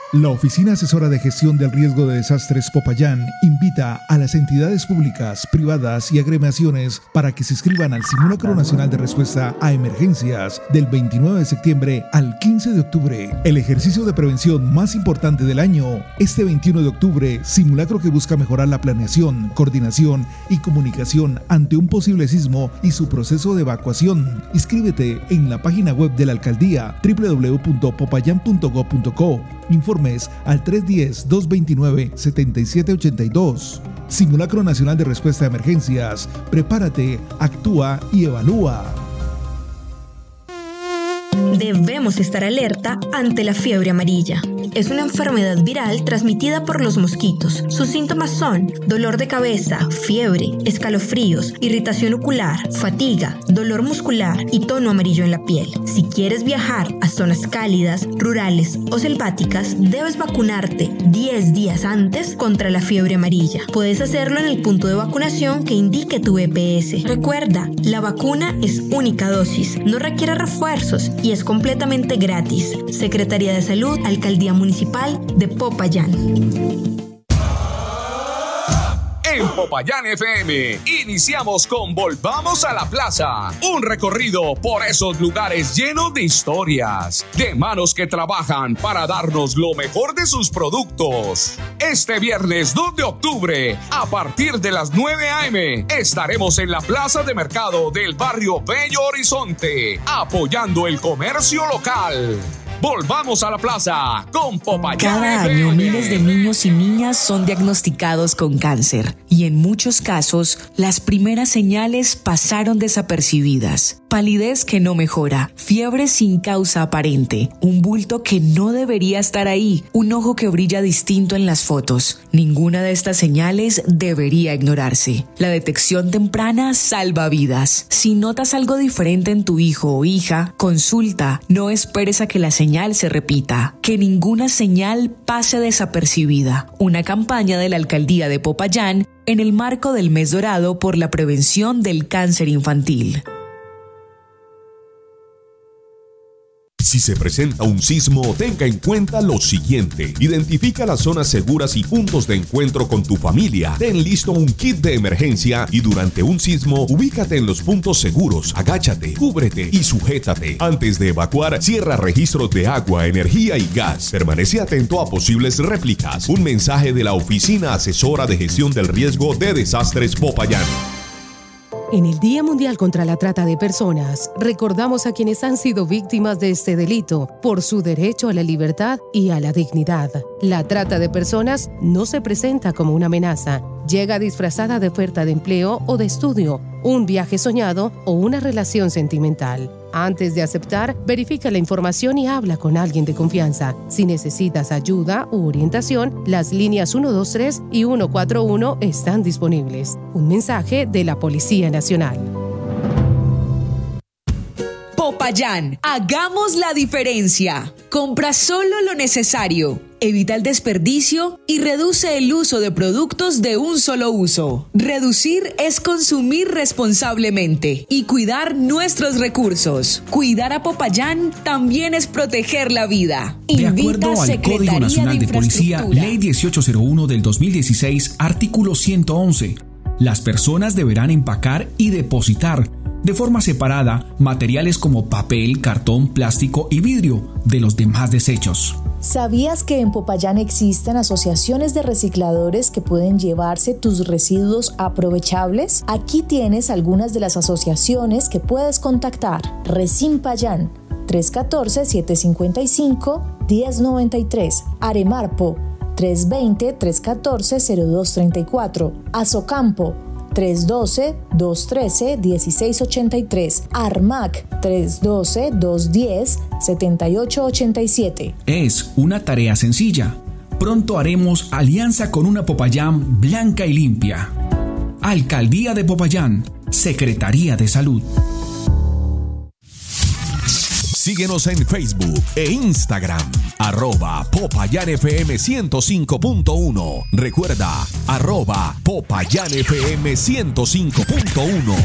La Oficina Asesora de Gestión del Riesgo de Desastres Popayán invita a las entidades públicas, privadas y agremiaciones para que se inscriban al Simulacro Nacional de Respuesta a Emergencias del 29 de septiembre al 15 de octubre. El ejercicio de prevención más importante del año. Este 21 de octubre, simulacro que busca mejorar la planeación, coordinación y comunicación ante un posible sismo y su proceso de evacuación. Inscríbete en la página web de la alcaldía www.popayan.gov.co. Informes al 310-229-7782. Simulacro Nacional de Respuesta a Emergencias. Prepárate, actúa y evalúa. Debemos estar alerta ante la fiebre amarilla. Es una enfermedad viral transmitida por los mosquitos. Sus síntomas son dolor de cabeza, fiebre, escalofríos, irritación ocular, fatiga, dolor muscular y tono amarillo en la piel. Si quieres viajar a zonas cálidas, rurales o selváticas, debes vacunarte 10 días antes contra la fiebre amarilla. Puedes hacerlo en el punto de vacunación que indique tu EPS. Recuerda, la vacuna es única dosis, no requiere refuerzos y es completamente gratis. Secretaría de Salud, Alcaldía Municipal de Popayán. En Popayán FM, iniciamos con Volvamos a la Plaza, un recorrido por esos lugares llenos de historias, de manos que trabajan para darnos lo mejor de sus productos. Este viernes 2 de octubre, a partir de las 9 a.m., estaremos en la Plaza de Mercado del barrio Bello Horizonte, apoyando el comercio local. Volvamos a la plaza con Popayán. Cada año miles de niños y niñas son diagnosticados con cáncer y en muchos casos las primeras señales pasaron desapercibidas. Palidez que no mejora, fiebre sin causa aparente, un bulto que no debería estar ahí, un ojo que brilla distinto en las fotos. Ninguna de estas señales debería ignorarse. La detección temprana salva vidas. Si notas algo diferente en tu hijo o hija, consulta. No esperes a que la señal se repita. Que ninguna señal pase desapercibida. Una campaña de la Alcaldía de Popayán en el marco del Mes Dorado por la prevención del cáncer infantil. Si se presenta un sismo, tenga en cuenta lo siguiente. Identifica las zonas seguras y puntos de encuentro con tu familia. Ten listo un kit de emergencia y durante un sismo, ubícate en los puntos seguros. Agáchate, cúbrete y sujétate. Antes de evacuar, cierra registros de agua, energía y gas. Permanece atento a posibles réplicas. Un mensaje de la Oficina Asesora de Gestión del Riesgo de Desastres Popayán. En el Día Mundial contra la Trata de Personas, recordamos a quienes han sido víctimas de este delito por su derecho a la libertad y a la dignidad. La trata de personas no se presenta como una amenaza. Llega disfrazada de oferta de empleo o de estudio, un viaje soñado o una relación sentimental. Antes de aceptar, verifica la información y habla con alguien de confianza. Si necesitas ayuda u orientación, las líneas 123 y 141 están disponibles. Un mensaje de la Policía Nacional. Popayán, hagamos la diferencia. Compra solo lo necesario. Evita el desperdicio y reduce el uso de productos de un solo uso. Reducir es consumir responsablemente y cuidar nuestros recursos. Cuidar a Popayán también es proteger la vida. De acuerdo al Código Nacional de Policía, Ley 1801 del 2016, artículo 111, las personas deberán empacar y depositar de forma separada materiales como papel, cartón, plástico y vidrio de los demás desechos. ¿Sabías que en Popayán existen asociaciones de recicladores que pueden llevarse tus residuos aprovechables? Aquí tienes algunas de las asociaciones que puedes contactar. Resimpayán, 314-755-1093. Aremarpo, 320-314-0234. Azocampo, 312-213-1683. ARMAC 312-210-7887. Es una tarea sencilla. Pronto haremos alianza con una Popayán blanca y limpia. Alcaldía de Popayán, Secretaría de Salud. Síguenos en Facebook e Instagram, @PopayanFM 105.1. Recuerda, @PopayanFM 105.1.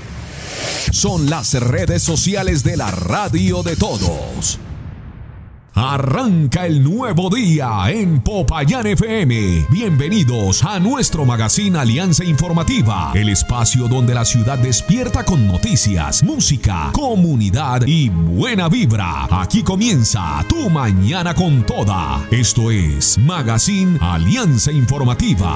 Son las redes sociales de la radio de todos. Arranca el nuevo día en Popayán FM. Bienvenidos a nuestro magazine Alianza Informativa, el espacio donde la ciudad despierta con noticias, música, comunidad y buena vibra. Aquí comienza tu mañana con toda. Esto es Magazine Alianza Informativa.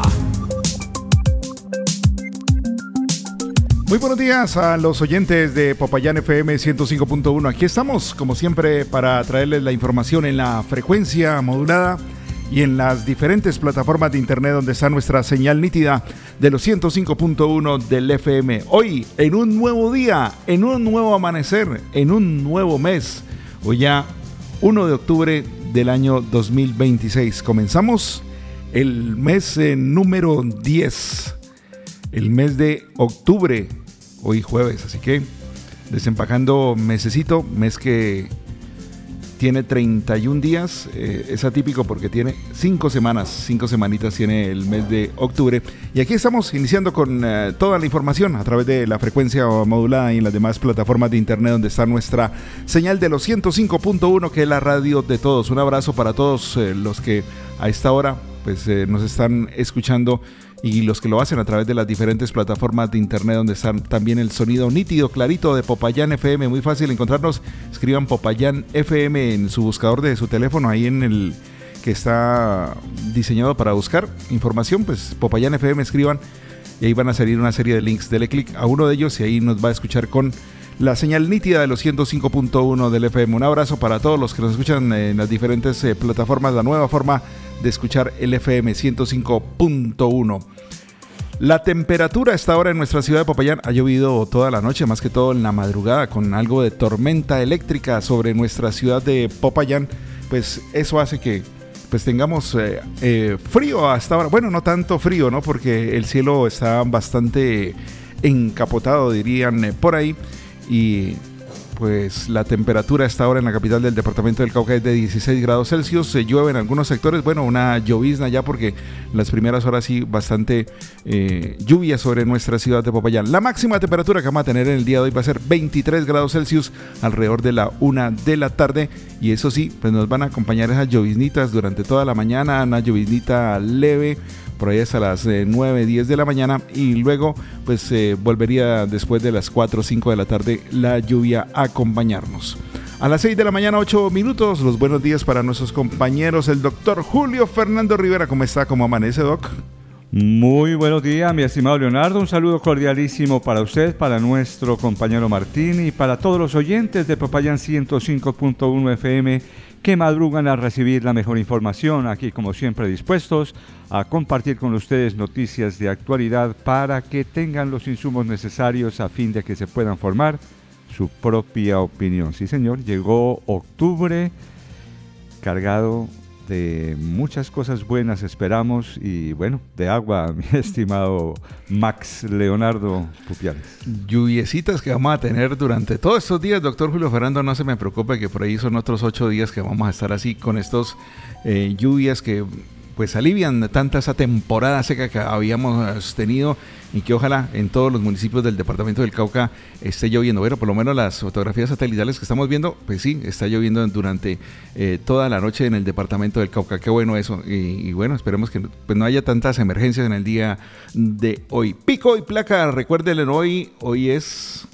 Muy buenos días a los oyentes de Popayán FM 105.1. Aquí estamos, como siempre, para traerles la información en la frecuencia modulada y en las diferentes plataformas de internet donde está nuestra señal nítida de los 105.1 del FM. Hoy, en un nuevo día, en un nuevo amanecer, en un nuevo mes. Hoy ya 1 de octubre del año 2026. Comenzamos el mes número 10. El mes de octubre, hoy jueves, así que desempacando mesecito, mes que tiene 31 días, es atípico porque tiene 5 semanitas tiene el mes de octubre. Y aquí estamos iniciando con toda la información a través de la frecuencia modulada y en las demás plataformas de internet donde está nuestra señal de los 105.1, que es la radio de todos. Un abrazo para todos los que a esta hora pues, nos están escuchando, y los que lo hacen a través de las diferentes plataformas de internet donde están también el sonido nítido, clarito de Popayán FM. Muy fácil encontrarnos, escriban Popayán FM en su buscador de su teléfono, ahí en el que está diseñado para buscar información, pues Popayán FM escriban y ahí van a salir una serie de links. Dele clic a uno de ellos y ahí nos va a escuchar con la señal nítida de los 105.1 del FM. Un abrazo para todos los que nos escuchan en las diferentes plataformas, la nueva forma de escuchar el FM 105.1. La temperatura a esta hora en nuestra ciudad de Popayán ha llovido toda la noche, más que todo en la madrugada, con algo de tormenta eléctrica sobre nuestra ciudad de Popayán. Pues eso hace que pues tengamos frío hasta ahora. Bueno, no tanto frío, ¿no? Porque el cielo está bastante encapotado, dirían por ahí. Y pues la temperatura a esta hora en la capital del departamento del Cauca es de 16 grados Celsius. Se llueve en algunos sectores, bueno, una llovizna ya porque las primeras horas sí bastante lluvia sobre nuestra ciudad de Popayán. La máxima temperatura que vamos a tener en el día de hoy va a ser 23 grados Celsius alrededor de la 1 de la tarde. Y eso sí, pues nos van a acompañar esas lloviznitas durante toda la mañana, una lloviznita leve por ahí hasta las 9, 10 de la mañana, y luego pues volvería después de las 4 o 5 de la tarde la lluvia a acompañarnos. A las 6 de la mañana, 8 minutos, los buenos días para nuestros compañeros, el doctor Julio Fernando Rivera. ¿Cómo está? ¿Cómo amanece, doc? Muy buenos días, mi estimado Leonardo. Un saludo cordialísimo para usted, para nuestro compañero Martín y para todos los oyentes de Popayán 105.1 FM que madrugan a recibir la mejor información. Aquí, como siempre, dispuestos a compartir con ustedes noticias de actualidad para que tengan los insumos necesarios a fin de que se puedan formar su propia opinión. Sí, señor, llegó octubre cargado de muchas cosas buenas, esperamos, y bueno, de agua, mi estimado Max Leonardo Pupiales. Lluviecitas que vamos a tener durante todos estos días, doctor Julio Fernando, no se me preocupe que por ahí son otros 8 días que vamos a estar así con estos lluvias que pues alivian tanta esa temporada seca que habíamos tenido, y que ojalá en todos los municipios del departamento del Cauca esté lloviendo. Bueno, por lo menos las fotografías satelitales que estamos viendo, pues sí, está lloviendo durante toda la noche en el departamento del Cauca. Qué bueno eso. Y bueno, esperemos que pues no haya tantas emergencias en el día de hoy. Pico y placa, recuérdenle, hoy es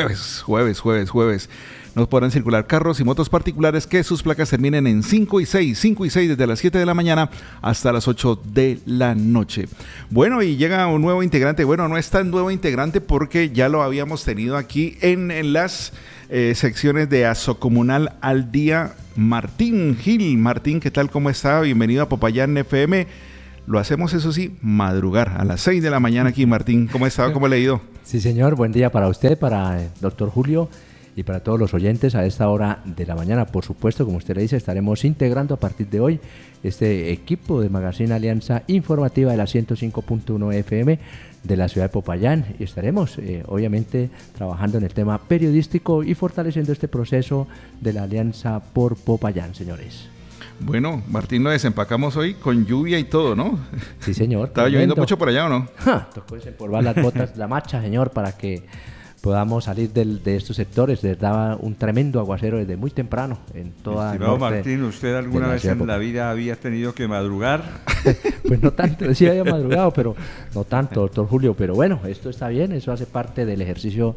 jueves. Nos podrán circular carros y motos particulares que sus placas terminen en 5 y 6 desde las 7 de la mañana hasta las 8 de la noche. Bueno, y llega un nuevo integrante. Bueno, no es tan nuevo integrante porque ya lo habíamos tenido aquí en las secciones de Asocomunal al Día. Martín Gil. Martín, ¿qué tal? ¿Cómo está? Bienvenido a Popayán FM. Lo hacemos, eso sí, madrugar a las 6 de la mañana aquí. Martín, ¿cómo está? ¿Cómo le ha ido? Sí, señor. Buen día para usted, para el doctor Julio y para todos los oyentes a esta hora de la mañana. Por supuesto, como usted le dice, estaremos integrando a partir de hoy este equipo de Magazine Alianza Informativa de la 105.1 FM de la ciudad de Popayán, y estaremos obviamente trabajando en el tema periodístico y fortaleciendo este proceso de la Alianza por Popayán, señores. Bueno, Martín, lo desempacamos hoy con lluvia y todo, ¿no? Sí, señor. ¿Estaba lloviendo mucho por allá o no? Tocó desempolvar las botas, la macha, señor, para que podamos salir de estos sectores. Les daba un tremendo aguacero desde muy temprano en toda Estimado Martín, ¿usted alguna vez en la vida había tenido que madrugar? Pues no tanto, sí había madrugado, pero no tanto, doctor Julio. Pero bueno, esto está bien, eso hace parte del ejercicio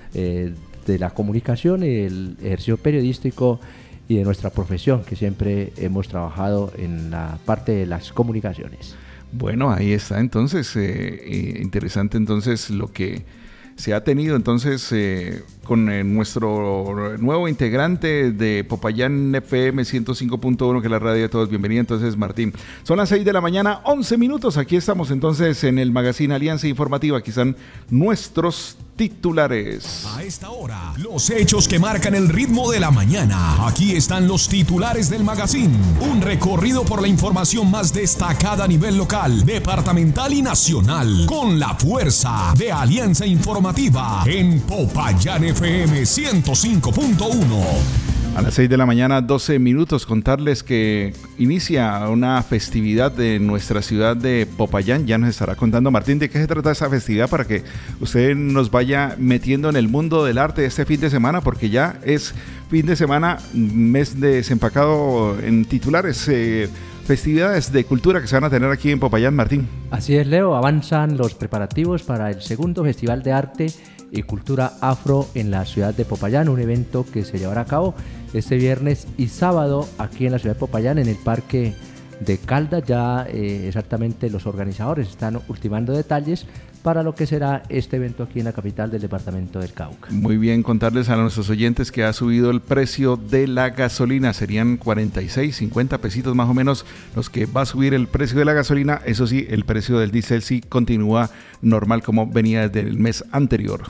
de la comunicación, el ejercicio periodístico y de nuestra profesión, que siempre hemos trabajado en la parte de las comunicaciones. Bueno, ahí está entonces, interesante entonces lo que se ha tenido entonces con nuestro nuevo integrante de Popayán FM 105.1, que es la radio de todos. Bienvenido entonces, Martín. Son las 6 de la mañana, 11 minutos. Aquí estamos entonces en el Magazine Alianza Informativa. Aquí están nuestros titulares. A esta hora, los hechos que marcan el ritmo de la mañana. Aquí están los titulares del Magazine. Un recorrido por la información más destacada a nivel local, departamental y nacional, con la fuerza de Alianza Informativa en Popayán FM 105.1. A las 6 de la mañana, 12 minutos, contarles que inicia una festividad de nuestra ciudad de Popayán. Ya nos estará contando Martín de qué se trata esa festividad para que usted nos vaya metiendo en el mundo del arte este fin de semana, porque ya es fin de semana, mes de desempacado en titulares. Festividades de cultura que se van a tener aquí en Popayán, Martín. Así es, Leo, avanzan los preparativos para el segundo Festival de Arte y Cultura Afro en la ciudad de Popayán, un evento que se llevará a cabo este viernes y sábado aquí en la ciudad de Popayán, en el Parque de Caldas. Ya exactamente los organizadores están ultimando detalles para lo que será este evento aquí en la capital del departamento del Cauca. Muy bien, contarles a nuestros oyentes que ha subido el precio de la gasolina. Serían 46, 50 pesitos más o menos los que va a subir el precio de la gasolina. Eso sí, el precio del diésel sí continúa normal como venía desde el mes anterior.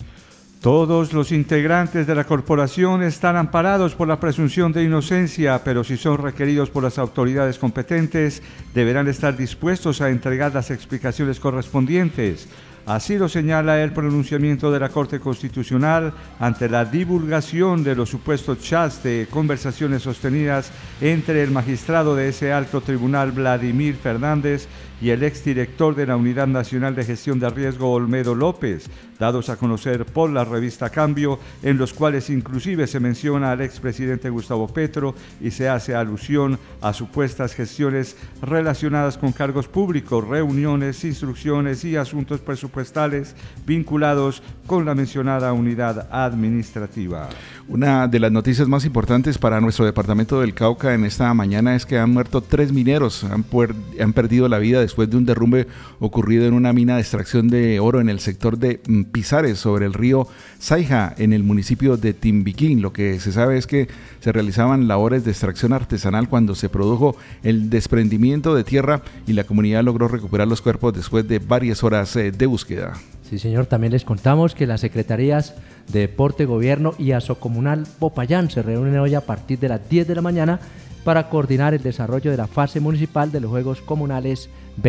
Todos los integrantes de la corporación están amparados por la presunción de inocencia, pero si son requeridos por las autoridades competentes, deberán estar dispuestos a entregar las explicaciones correspondientes. Así lo señala el pronunciamiento de la Corte Constitucional ante la divulgación de los supuestos chats de conversaciones sostenidas entre el magistrado de ese alto tribunal, Vladimir Fernández, y el exdirector de la Unidad Nacional de Gestión de Riesgo, Olmedo López, dados a conocer por la revista Cambio, en los cuales inclusive se menciona al expresidente Gustavo Petro y se hace alusión a supuestas gestiones relacionadas con cargos públicos, reuniones, instrucciones y asuntos presupuestales vinculados con la mencionada unidad administrativa. Una de las noticias más importantes para nuestro departamento del Cauca en esta mañana es que han muerto 3 mineros, han perdido la vida después de un derrumbe ocurrido en una mina de extracción de oro en el sector de Pizares, sobre el río Saija, en el municipio de Timbiquín. Lo que se sabe es que se realizaban labores de extracción artesanal cuando se produjo el desprendimiento de tierra y la comunidad logró recuperar los cuerpos después de varias horas de búsqueda. Sí, señor, también les contamos que las Secretarías de Deporte, Gobierno y Asocomunal Popayán se reúnen hoy a partir de las 10 de la mañana para coordinar el desarrollo de la fase municipal de los Juegos Comunales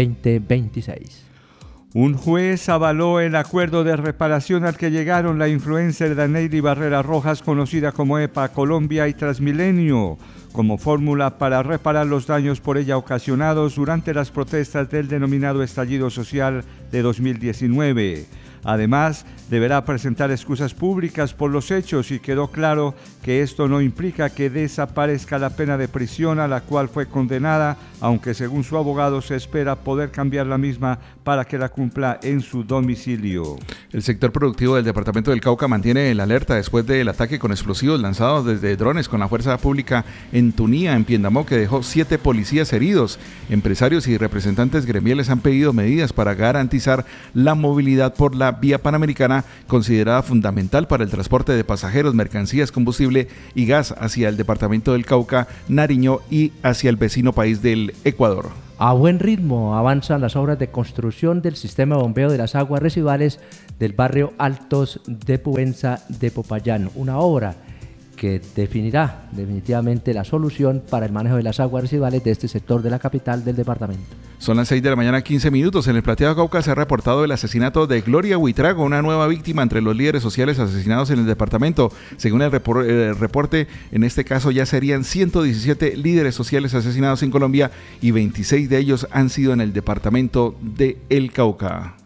2026. Un juez avaló el acuerdo de reparación al que llegaron la influencer Danelly Barrera Rojas, conocida como EPA Colombia, y Transmilenio, como fórmula para reparar los daños por ella ocasionados durante las protestas del denominado estallido social de 2019. Además, deberá presentar excusas públicas por los hechos y quedó claro que esto no implica que desaparezca la pena de prisión a la cual fue condenada, aunque según su abogado se espera poder cambiar la misma para que la cumpla en su domicilio. El sector productivo del departamento del Cauca mantiene la alerta después del ataque con explosivos lanzados desde drones con la fuerza pública en Tunía, en Piendamó, que dejó 7 policías heridos. Empresarios y representantes gremiales han pedido medidas para garantizar la movilidad por la vía panamericana, considerada fundamental para el transporte de pasajeros, mercancías, combustible y gas hacia el departamento del Cauca, Nariño y hacia el vecino país del Ecuador. A buen ritmo avanzan las obras de construcción del sistema de bombeo de las aguas residuales del barrio Altos de Pubenza de Popayán, una obra que definirá definitivamente la solución para el manejo de las aguas residuales de este sector de la capital del departamento. Son las 6 de la mañana, 15 minutos. En el Plateado Cauca se ha reportado el asesinato de Gloria Huitrago, una nueva víctima entre los líderes sociales asesinados en el departamento. Según el reporte, en este caso ya serían 117 líderes sociales asesinados en Colombia y 26 de ellos han sido en el departamento de El Cauca.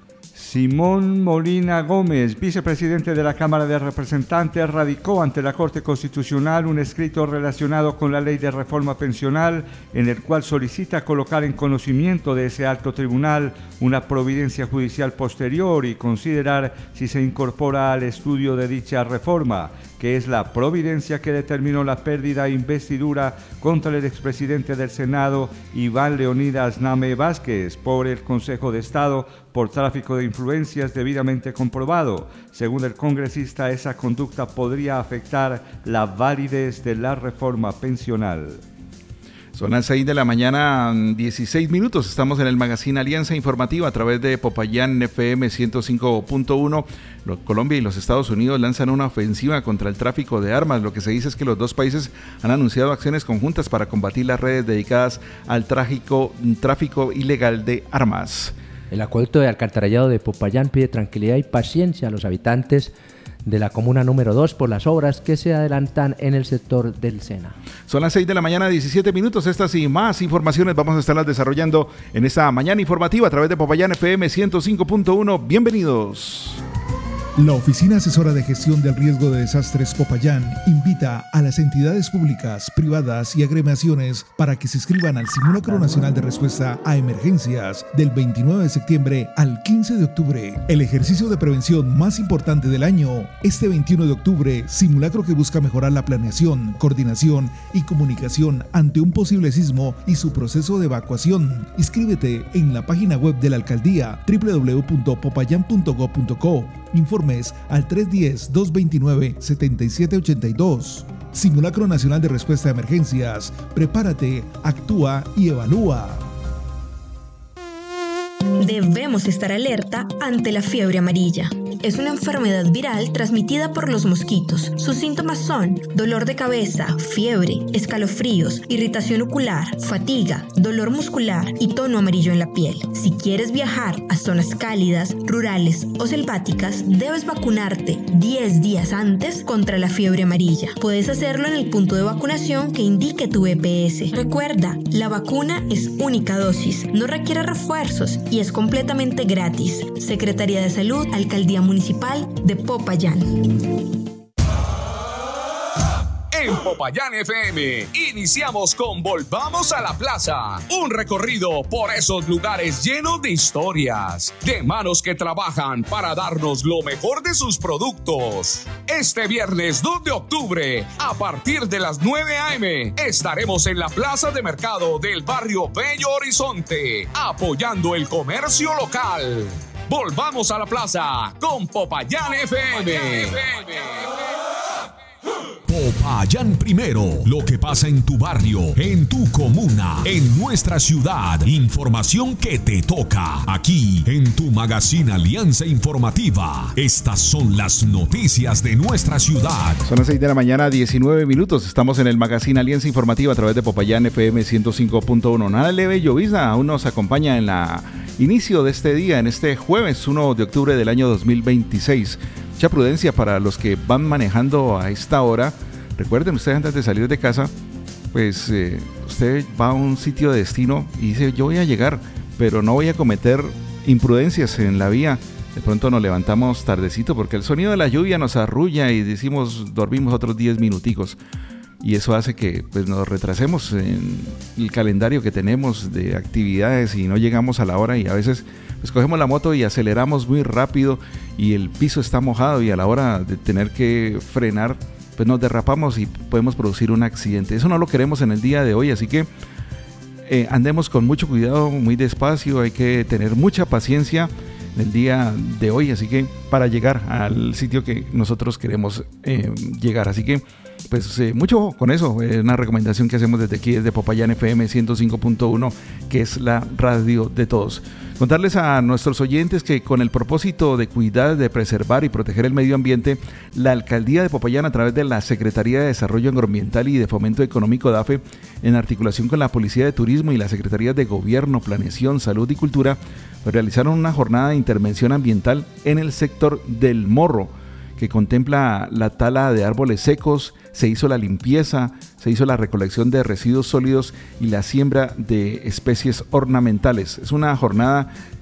Simón Molina Gómez, vicepresidente de la Cámara de Representantes, radicó ante la Corte Constitucional un escrito relacionado con la ley de reforma pensional en el cual solicita colocar en conocimiento de ese alto tribunal una providencia judicial posterior y considerar si se incorpora al estudio de dicha reforma, que es la providencia que determinó la pérdida e investidura contra el expresidente del Senado, Iván Leonidas Name Vázquez, por el Consejo de Estado por tráfico de influencias debidamente comprobado. Según el congresista, esa conducta podría afectar la validez de la reforma pensional. Son las 6 de la mañana, 16 minutos. Estamos en el Magazine Alianza Informativa a través de Popayán FM 105.1. Colombia y los Estados Unidos lanzan una ofensiva contra el tráfico de armas. Lo que se dice es que los dos países han anunciado acciones conjuntas para combatir las redes dedicadas al tráfico ilegal de armas. El acueducto de alcantarillado de Popayán pide tranquilidad y paciencia a los habitantes de la comuna número 2 por las obras que se adelantan en el sector del Sena. Son las 6 de la mañana, 17 minutos. Estas y más informaciones vamos a estarlas desarrollando en esta mañana informativa a través de Popayán FM 105.1. Bienvenidos. La Oficina Asesora de Gestión del Riesgo de Desastres Popayán invita a las entidades públicas, privadas y agremiaciones para que se inscriban al Simulacro Nacional de Respuesta a Emergencias del 29 de septiembre al 15 de octubre. El ejercicio de prevención más importante del año. Este 21 de octubre, simulacro que busca mejorar la planeación, coordinación y comunicación ante un posible sismo y su proceso de evacuación. Inscríbete en la página web de la alcaldía www.popayan.gov.co. Informes al 310-229-7782. Simulacro Nacional de Respuesta a Emergencias. Prepárate, actúa y evalúa. Debemos estar alerta ante la fiebre amarilla. Es una enfermedad viral transmitida por los mosquitos. Sus síntomas son dolor de cabeza, fiebre, escalofríos, irritación ocular, fatiga, dolor muscular y tono amarillo en la piel. Si quieres viajar a zonas cálidas, rurales o selváticas, debes vacunarte 10 días antes contra la fiebre amarilla. Puedes hacerlo en el punto de vacunación que indique tu EPS. Recuerda, la vacuna es única dosis, no requiere refuerzos y es completamente gratis. Secretaría de Salud, Alcaldía Municipal de Popayán. En Popayán FM, iniciamos con Volvamos a la Plaza, un recorrido por esos lugares llenos de historias, de manos que trabajan para darnos lo mejor de sus productos. Este viernes 2 de octubre, a partir de las 9 a.m., estaremos en la Plaza de Mercado del barrio Bello Horizonte, apoyando el comercio local. Volvamos a la plaza con Popayán FM. Popayán primero, lo que pasa en tu barrio, en tu comuna, en nuestra ciudad. Información que te toca aquí en tu Magazine Alianza Informativa. Estas son las noticias de nuestra ciudad. Son las 6 de la mañana, 19 minutos. Estamos en el Magazine Alianza Informativa a través de Popayán FM 105.1. Nada leve llovizna aún nos acompaña en la inicio de este día, en este jueves 1 de octubre del año 2026. Mucha prudencia para los que van manejando a esta hora. Recuerden, ustedes antes de salir de casa, pues usted va a un sitio de destino y dice, yo voy a llegar, pero no voy a cometer imprudencias en la vía. De pronto nos levantamos tardecito porque el sonido de la lluvia nos arrulla y decimos, dormimos otros 10 minuticos. Y eso hace que pues, nos retrasemos en el calendario que tenemos de actividades y no llegamos a la hora, y a veces pues, cogemos la moto y aceleramos muy rápido y el piso está mojado y a la hora de tener que frenar pues nos derrapamos y podemos producir un accidente. Eso no lo queremos en el día de hoy, así que andemos con mucho cuidado, muy despacio, hay que tener mucha paciencia en el día de hoy, así que para llegar al sitio que nosotros queremos llegar, así que pues mucho ojo con eso. Una recomendación que hacemos desde aquí, desde Popayán FM 105.1, que es la radio de todos. Contarles a nuestros oyentes que con el propósito de cuidar, de preservar y proteger el medio ambiente, la Alcaldía de Popayán, a través de la Secretaría de Desarrollo Agroambiental y de Fomento Económico DAFE, en articulación con la Policía de Turismo y la Secretaría de Gobierno, Planeación, Salud y Cultura, pues realizaron una jornada de intervención ambiental en el sector del Morro, que contempla la tala de árboles secos, se hizo la limpieza, se hizo la recolección de residuos sólidos y la siembra de especies ornamentales. Es una jornada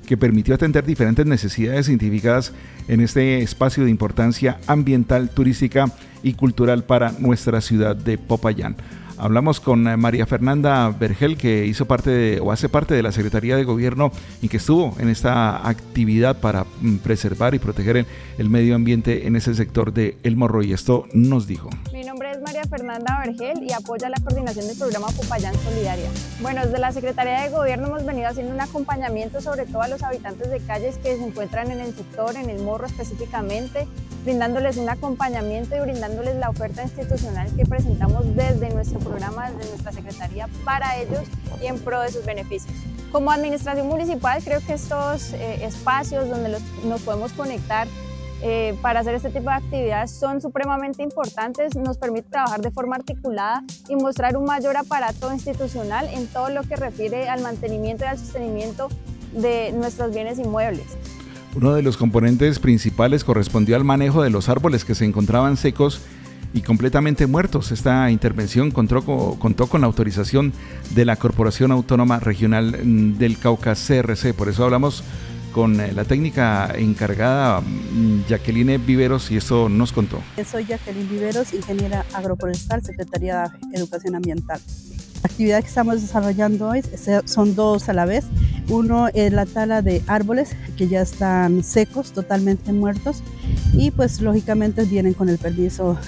que permitió atender diferentes necesidades identificadas en este espacio de importancia ambiental, turística y cultural para nuestra ciudad de Popayán. Hablamos con María Fernanda Vergel, que hace parte de la Secretaría de Gobierno y que estuvo en esta actividad para preservar y proteger el medio ambiente en ese sector de El Morro, y esto nos dijo. Mi nombre es María Fernanda Vergel y apoya la coordinación del programa Popayán Solidaria. Bueno, desde la Secretaría de Gobierno hemos venido haciendo un acompañamiento sobre todo a los habitantes de calles que se encuentran en el sector, en El Morro específicamente, brindándoles un acompañamiento y brindándoles la oferta institucional que presentamos desde nuestro programa, desde nuestra Secretaría para ellos y en pro de sus beneficios. Como administración municipal, creo que estos espacios donde nos podemos conectar para hacer este tipo de actividades son supremamente importantes, nos permite trabajar de forma articulada y mostrar un mayor aparato institucional en todo lo que refiere al mantenimiento y al sostenimiento de nuestros bienes inmuebles. Uno de los componentes principales correspondió al manejo de los árboles que se encontraban secos y completamente muertos. Esta intervención contó con la autorización de la Corporación Autónoma Regional del Cauca, CRC. Por eso hablamos con la técnica encargada, Jacqueline Viveros, y esto nos contó. Soy Jacqueline Viveros, ingeniera agroforestal, Secretaría de Educación Ambiental. La actividad que estamos desarrollando hoy son dos a la vez. Uno es la tala de árboles que ya están secos, totalmente muertos, y pues lógicamente vienen con el permiso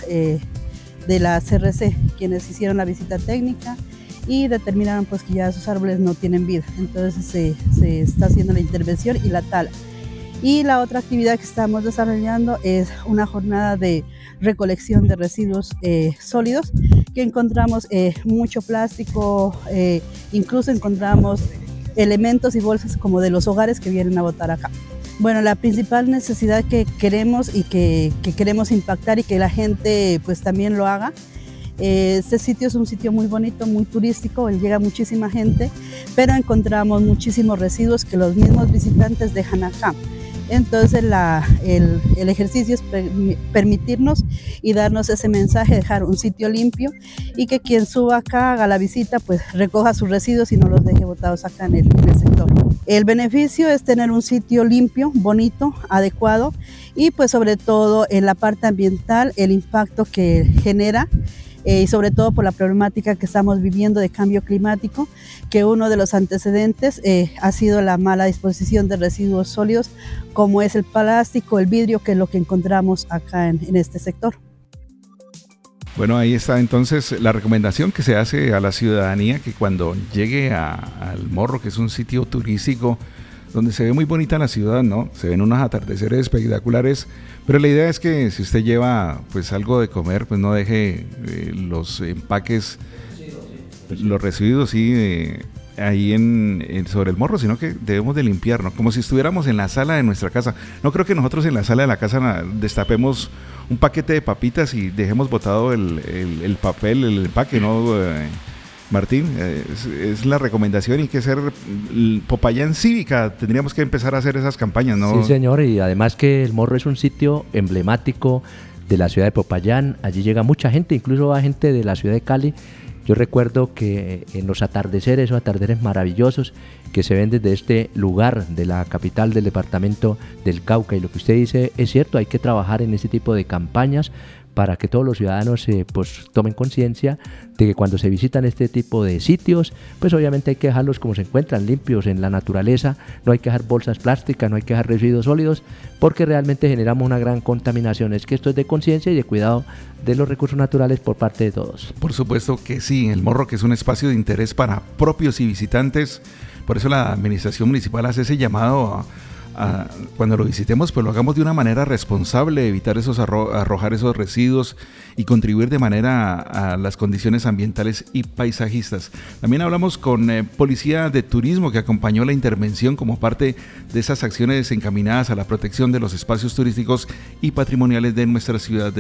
de la CRC, quienes hicieron la visita técnica y determinaron pues que ya esos árboles no tienen vida. Entonces se está haciendo la intervención y la tala. Y la otra actividad que estamos desarrollando es una jornada de recolección de residuos sólidos, que encontramos mucho plástico, incluso encontramos elementos y bolsas como de los hogares que vienen a botar acá. Bueno, la principal necesidad que queremos y que queremos impactar y que la gente pues también lo haga. Este sitio es un sitio muy bonito, muy turístico, llega muchísima gente, pero encontramos muchísimos residuos que los mismos visitantes dejan acá. Entonces el ejercicio es permitirnos y darnos ese mensaje, dejar un sitio limpio y que quien suba acá, haga la visita, pues recoja sus residuos y no los deje botados acá en el sector. El beneficio es tener un sitio limpio, bonito, adecuado y pues sobre todo en la parte ambiental, el impacto que genera y sobre todo por la problemática que estamos viviendo de cambio climático, que uno de los antecedentes ha sido la mala disposición de residuos sólidos, como es el plástico, el vidrio, que es lo que encontramos acá en este sector. Bueno, ahí está entonces la recomendación que se hace a la ciudadanía, que cuando llegue al Morro, que es un sitio turístico donde se ve muy bonita la ciudad, ¿no? Se ven unos atardeceres espectaculares, pero la idea es que si usted lleva pues algo de comer, pues no deje los empaques, los residuos ahí sobre el Morro, sino que debemos de limpiar, ¿no? Como si estuviéramos en la sala de nuestra casa. No creo que nosotros en la sala de la casa destapemos un paquete de papitas y dejemos botado el papel, el empaque, ¿no? Martín, es la recomendación y que ser Popayán Cívica, tendríamos que empezar a hacer esas campañas, ¿no? Sí, señor, y además que el Morro es un sitio emblemático de la ciudad de Popayán, allí llega mucha gente, incluso va gente de la ciudad de Cali. Yo recuerdo que en los atardeceres, esos atardeceres maravillosos que se ven desde este lugar de la capital del departamento del Cauca, y lo que usted dice es cierto, hay que trabajar en ese tipo de campañas para que todos los ciudadanos pues tomen conciencia de que cuando se visitan este tipo de sitios, pues obviamente hay que dejarlos como se encuentran, limpios en la naturaleza, no hay que dejar bolsas plásticas, no hay que dejar residuos sólidos, porque realmente generamos una gran contaminación. Es que esto es de conciencia y de cuidado de los recursos naturales por parte de todos. Por supuesto que sí, el Morro, que es un espacio de interés para propios y visitantes, por eso la administración municipal hace ese llamado cuando lo visitemos, pues lo hagamos de una manera responsable, evitar arrojar esos residuos y contribuir de manera a las condiciones ambientales y paisajistas. También hablamos con Policía de Turismo, que acompañó la intervención como parte de esas acciones encaminadas a la protección de los espacios turísticos y patrimoniales de nuestra ciudad.